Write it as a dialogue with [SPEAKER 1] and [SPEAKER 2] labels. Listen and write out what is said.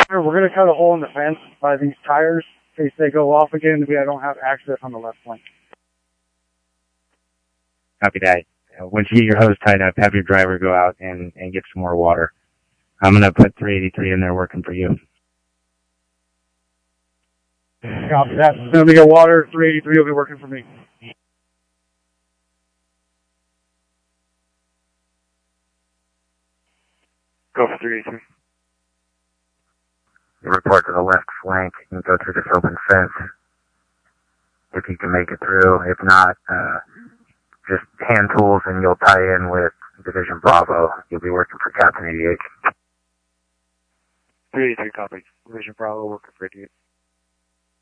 [SPEAKER 1] We're going to cut a hole in the fence by these tires in case they go off again. I don't have access on the left flank.
[SPEAKER 2] Copy that. Once you get your hose tied up, have your driver go out and get some more water. I'm going to put 383 in there working for you.
[SPEAKER 1] Copy that. Let me get water. 383 will be working for me.
[SPEAKER 3] Go for 383.
[SPEAKER 2] You report to the left flank and go through this open fence. If you can make it through. If not, just hand tools and you'll tie in with Division Bravo. You'll be working for Captain 88.
[SPEAKER 3] 383 copy. Division Bravo working for 88.